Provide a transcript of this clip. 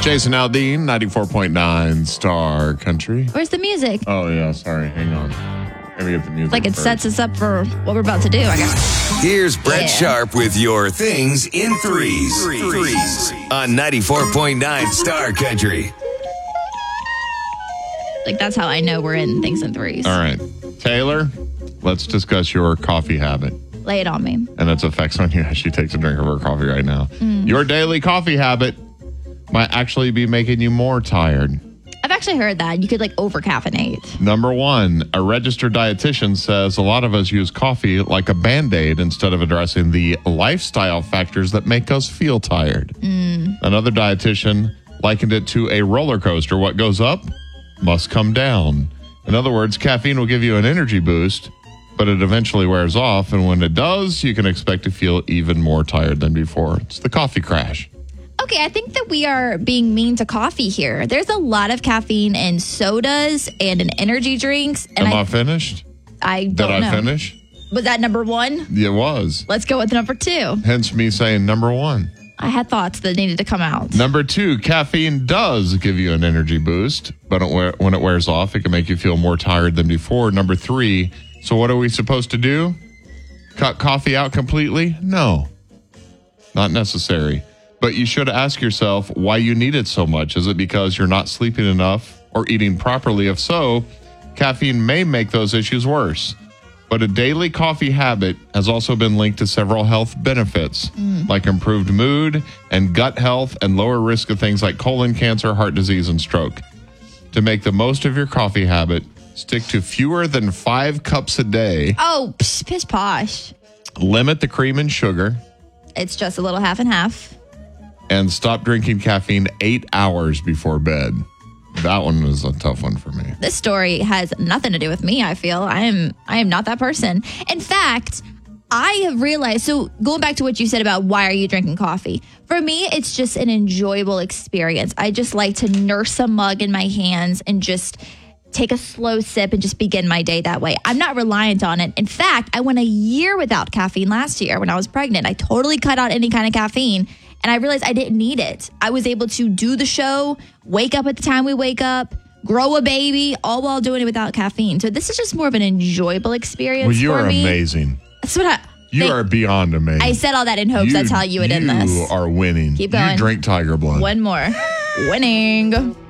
Jason Aldean, 94.9 Star Country. Where's the music? Oh, yeah. Sorry. Hang on. Let me get the music. Like it first. sets us up for what we're about to do, I guess. Here's Brett Sharp with your things in threes. On 94.9 Star Country. Like, that's how I know we're in things in threes. All right. Taylor, let's discuss your coffee habit Lay it on me. and its effects on you as she takes a drink of her coffee right now. Your daily coffee habit might actually be making you more tired. I've actually heard that. You could, like, over-caffeinate. Number one, a registered dietitian says a lot of us use coffee like a Band-Aid instead of addressing the lifestyle factors that make us feel tired. Another dietitian likened it to a roller coaster. What goes up must come down. In other words, caffeine will give you an energy boost, but it eventually wears off. And when it does, you can expect to feel even more tired than before. It's the coffee crash. Okay, I think that we are being mean to coffee here. There's a lot of caffeine in sodas and in energy drinks. And Am I finished? I don't Did know. I finish? Was that number one? It was. Let's go with number two. Hence me saying number one. I had thoughts that needed to come out. Number two, caffeine does give you an energy boost, but when it wears off, it can make you feel more tired than before. Number three, so what are we supposed to do? Cut coffee out completely? No, not necessary. But you should ask yourself why you need it so much. Is it because you're not sleeping enough or eating properly? If so, caffeine may make those issues worse. But a daily coffee habit has also been linked to several health benefits, like improved mood and gut health and lower risk of things like colon cancer, heart disease, and stroke. To make the most of your coffee habit, stick to fewer than 5 cups a day. Oh, piss posh. Limit the cream and sugar. It's just a little half and half. And stop drinking caffeine 8 hours before bed. That one was a tough one for me. This story has nothing to do with me, I feel. I am not that person. In fact, I have realized, so going back to what you said about why are you drinking coffee? For me, it's just an enjoyable experience. I just like to nurse a mug in my hands and just take a slow sip and just begin my day that way. I'm not reliant on it. In fact, I went a year without caffeine last year when I was pregnant. I totally cut out any kind of caffeine. And I realized I didn't need it. I was able to do the show, wake up at the time we wake up, grow a baby, all while doing it without caffeine. So this is just more of an enjoyable experience Well, you for are me. amazing. That's what You are beyond amazing. I said all that in hopes that's how you would end this. You are winning. Keep going. You drink Tiger Blood. One more. Winning.